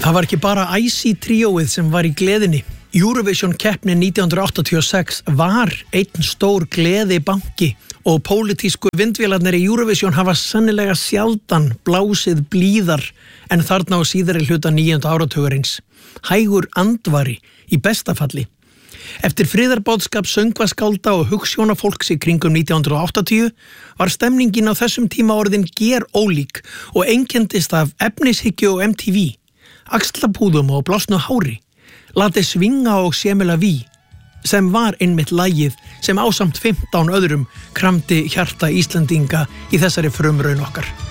Það var ekki bara IC-tríóið sem var í gleðinni. Eurovision-keppnin 1986 var einn stór gleðibanki og pólitísku vindvélarnir í Eurovision hafa sennilega sjaldan blásið blíðar en þarna á síðari hluta 9. áratugarins. Hægur andvari í besta falli. Eftir friðarbóðskap söngvaskálda og hugsjónafólks í kringum 1980 var stemningin á þessum tíma orðin gerólík og einkenndist af efnishyggju og MTV, axlapúðum og blásnu hári, látið svinga og sémela ví, sem var einmitt lagið sem ásamt 15 öðrum kramdi hjarta Íslendinga í þessari frumraun okkar.